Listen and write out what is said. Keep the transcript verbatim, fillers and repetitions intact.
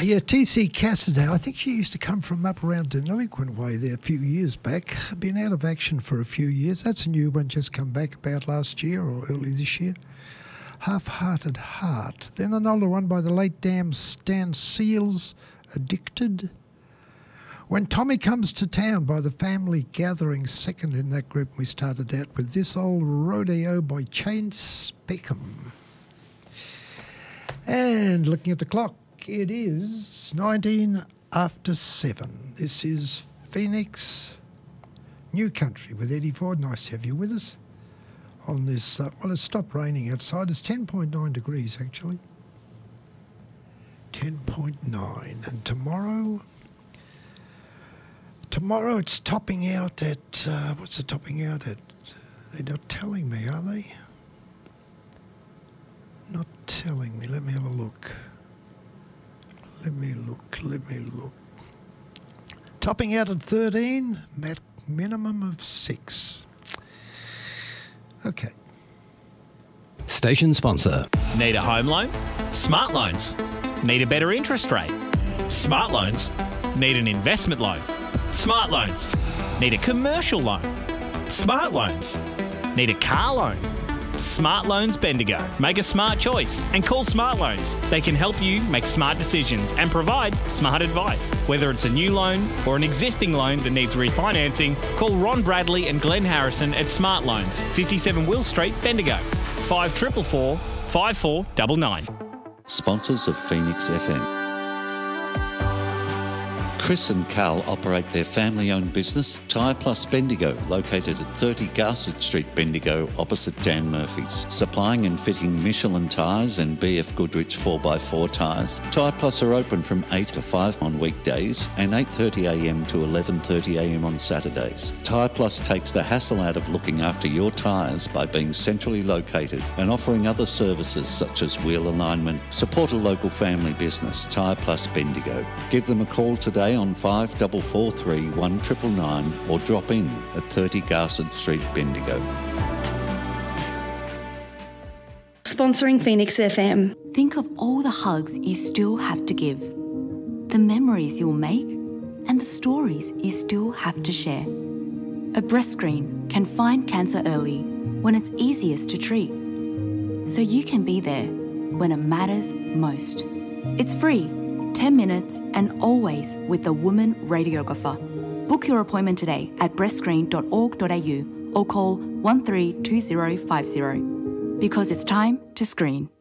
yeah, T C Cassidy. I think she used to come from up around Delinquent Way there a few years back. Been out of action for a few years. That's a new one, just come back about last year or early this year. Half-Hearted Heart. Then an older one by the late damn Stan Seals, Addicted. When Tommy Comes to Town by the Family Gathering, second in that group. We started out with This Old Rodeo by Chase Peckham. And looking at the clock, it is nineteen after seven. This is Phoenix New Country with Eddie Ford. Nice to have you with us on this. Uh, well, it's stopped raining outside. It's ten point nine degrees, actually. ten point nine. And tomorrow... Tomorrow it's topping out at... Uh, what's it topping out at? They're not telling me, are they? Not telling me. Let me have a look. Let me look. Let me look. Topping out at thirteen, mat minimum of six. Okay. Station sponsor. Need a home loan? Smart Loans. Need a better interest rate? Smart Loans. Need an investment loan? Smart Loans. Need a commercial loan? Smart Loans. Need a car loan? Smart Loans Bendigo. Make a smart choice and call Smart Loans. They can help you make smart decisions and provide smart advice. Whether it's a new loan or an existing loan that needs refinancing, call Ron Bradley and Glenn Harrison at Smart Loans, fifty-seven Will Street, Bendigo. five four four, five four nine nine. Sponsors of Phoenix F M. Chris and Carl operate their family-owned business, Tyre Plus Bendigo, located at thirty Garsett Street, Bendigo, opposite Dan Murphy's. Supplying and fitting Michelin tyres and B F Goodrich four by four tyres. Tyre Plus are open from eight to five on weekdays and eight thirty a m to eleven thirty a m on Saturdays. Tyre Plus takes the hassle out of looking after your tyres by being centrally located and offering other services such as wheel alignment. Support a local family business, Tyre Plus Bendigo. Give them a call today on five four four three, one nine nine nine or drop in at thirty Garsett Street, Bendigo. Sponsoring Phoenix F M. Think of all the hugs you still have to give, the memories you'll make, and the stories you still have to share. A breast screen can find cancer early when it's easiest to treat, so you can be there when it matters most. It's free, ten minutes, and always with the woman radiographer. Book your appointment today at breast screen dot org dot a u or call one three two zero five zero because it's time to screen.